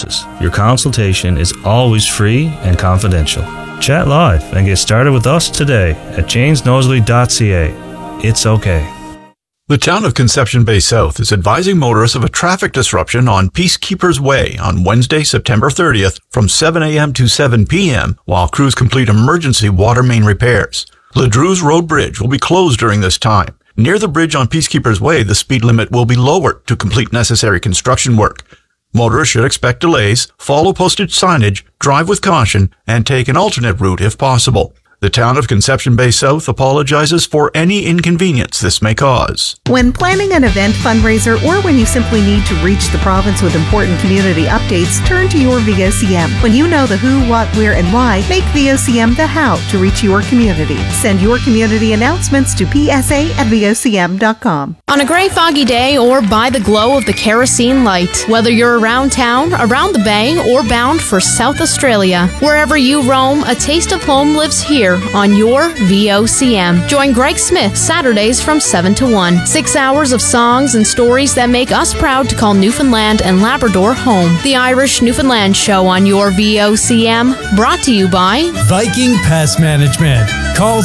diagnosis. Your consultation is always free and confidential. Chat live and get started with us today at janesnosley.ca. It's okay. The town of Conception Bay South is advising motorists of a traffic disruption on Peacekeepers Way on Wednesday, September 30th from 7 a.m. to 7 p.m. while crews complete emergency water main repairs. Ledru's Road Bridge will be closed during this time. Near the bridge on Peacekeepers Way, the speed limit will be lowered to complete necessary construction work. Motorists should expect delays, follow posted signage, drive with caution, and take an alternate route if possible. The town of Conception Bay South apologizes for any inconvenience this may cause. When planning an event fundraiser or when you simply need to reach the province with important community updates, turn to your VOCM. When you know the who, what, where, and why, make VOCM the how to reach your community. Send your community announcements to psa@vocm.com. On a gray, foggy day or by the glow of the kerosene light, whether you're around town, around the bay, or bound for South Australia, wherever you roam, a taste of home lives here on your VOCM. Join Greg Smith Saturdays from 7 to 1. 6 hours of songs and stories that make us proud to call Newfoundland and Labrador home. The Irish Newfoundland Show on your VOCM, brought to you by Viking Pest Management. Call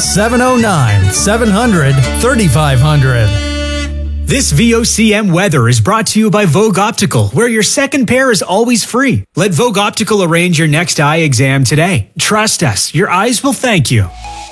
709-700-3500. This VOCM weather is brought to you by Vogue Optical, where your second pair is always free. Let Vogue Optical arrange your next eye exam today. Trust us, your eyes will thank you.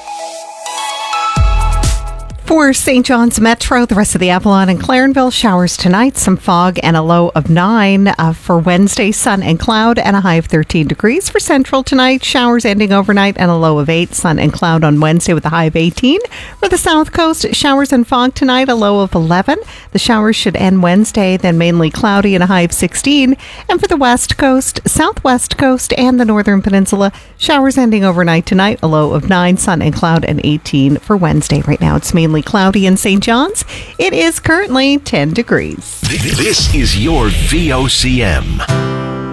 For St. John's Metro, the rest of the Avalon and Clarenville, showers tonight, some fog and a low of 9. For Wednesday, sun and cloud and a high of 13 degrees. For Central tonight, showers ending overnight and a low of 8. Sun and cloud on Wednesday with a high of 18. For the South Coast, showers and fog tonight, a low of 11. The showers should end Wednesday, then mainly cloudy and a high of 16. And for the West Coast, Southwest Coast, and the Northern Peninsula, showers ending overnight tonight, a low of 9. Sun and cloud and 18 for Wednesday. Right now, it's mainly cloudy in St. John's. It is currently 10 degrees. This is your VOCM.